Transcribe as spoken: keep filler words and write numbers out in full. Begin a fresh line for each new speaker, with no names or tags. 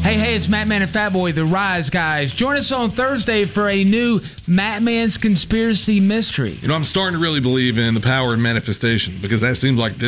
Hey, hey, it's Matt Man and Fat Boy, the Rise Guys. Join us on Thursday for a new Matt Man's Conspiracy Mystery.
You know, I'm starting to really believe in the power of manifestation because that seems like